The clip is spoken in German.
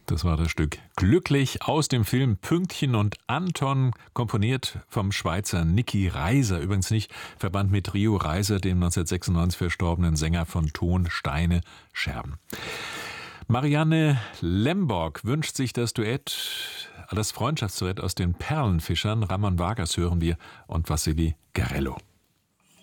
Das war das Stück Glücklich aus dem Film Pünktchen und Anton, komponiert vom Schweizer Niki Reiser. Übrigens nicht verwandt mit Rio Reiser, dem 1996 verstorbenen Sänger von Ton, Steine, Scherben. Marianne Lemborg wünscht sich das Freundschaftsduett aus den Perlenfischern. Ramon Vargas hören wir und Wassily Garello.